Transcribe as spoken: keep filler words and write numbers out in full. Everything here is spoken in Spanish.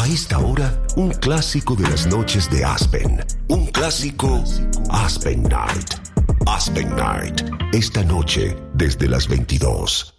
A esta hora, un clásico de las noches de Aspen. Un clásico Aspen Night. Aspen Night. Esta noche, desde las veintidós.